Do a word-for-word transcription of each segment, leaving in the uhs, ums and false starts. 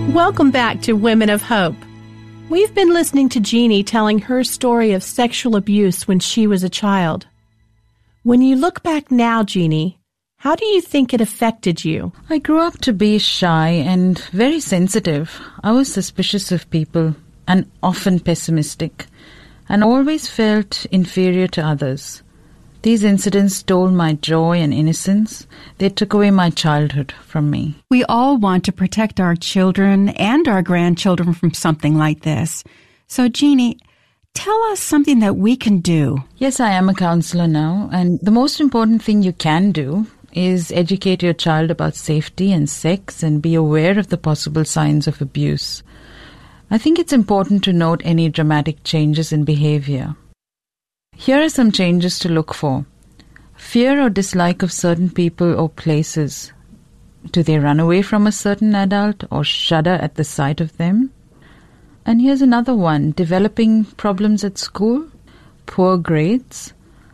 Welcome back to Women of Hope. We've been listening to Jeannie telling her story of sexual abuse when she was a child. When you look back now, Jeannie, how do you think it affected you? I grew up to be shy and very sensitive. I was suspicious of people and often pessimistic, and always felt inferior to others. These incidents stole my joy and innocence. They took away my childhood from me. We all want to protect our children and our grandchildren from something like this. So, Jeannie, tell us something that we can do. Yes, I am a counselor now, and the most important thing you can do is educate your child about safety and sex and be aware of the possible signs of abuse. I think it's important to note any dramatic changes in behavior. Here are some changes to look for. Fear or dislike of certain people or places. Do they run away from a certain adult or shudder at the sight of them? And here's another one. Developing problems at school, poor grades,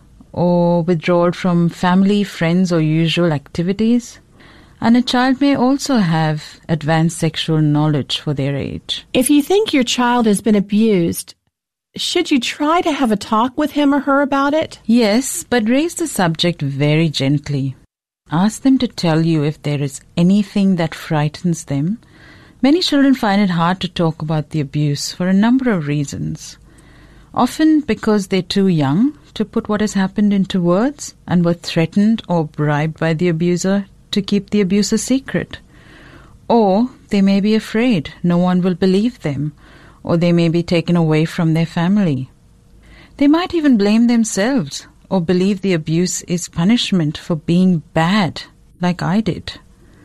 or withdrawal from family, friends, or usual activities. And a child may also have advanced sexual knowledge for their age. If you think your child has been abused, should you try to have a talk with him or her about it? Yes, but raise the subject very gently. Ask them to tell you if there is anything that frightens them. Many children find it hard to talk about the abuse for a number of reasons. Often because they're too young to put what has happened into words and were threatened or bribed by the abuser to keep the abuse a secret. Or they may be afraid no one will believe them, or they may be taken away from their family. They might even blame themselves or believe the abuse is punishment for being bad, like I did.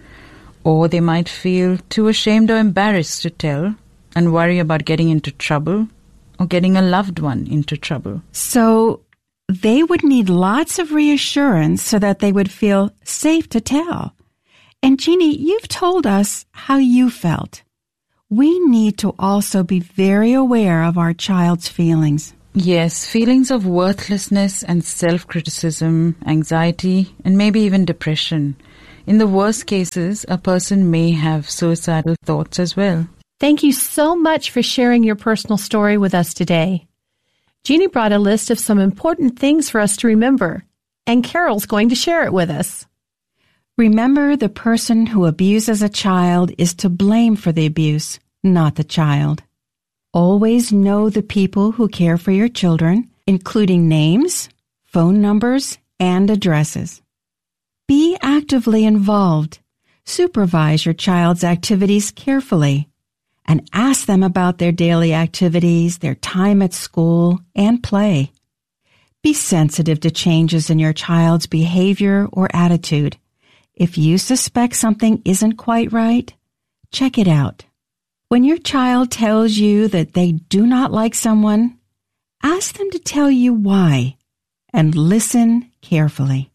Or they might feel too ashamed or embarrassed to tell and worry about getting into trouble or getting a loved one into trouble. So they would need lots of reassurance so that they would feel safe to tell. And Jeannie, you've told us how you felt. We need to also be very aware of our child's feelings. Yes, feelings of worthlessness and self-criticism, anxiety, and maybe even depression. In the worst cases, a person may have suicidal thoughts as well. Thank you so much for sharing your personal story with us today. Jeannie brought a list of some important things for us to remember, and Carol's going to share it with us. Remember, the person who abuses a child is to blame for the abuse, not the child. Always know the people who care for your children, including names, phone numbers, and addresses. Be actively involved. Supervise your child's activities carefully, and ask them about their daily activities, their time at school, and play. Be sensitive to changes in your child's behavior or attitude. If you suspect something isn't quite right, check it out. When your child tells you that they do not like someone, ask them to tell you why, and listen carefully.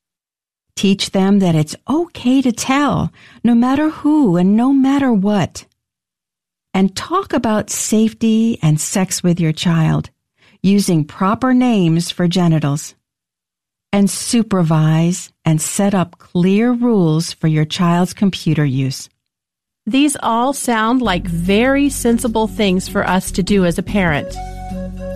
Teach them that it's okay to tell, no matter who and no matter what. And talk about safety and sex with your child, using proper names for genitals. And supervise and set up clear rules for your child's computer use. These all sound like very sensible things for us to do as a parent.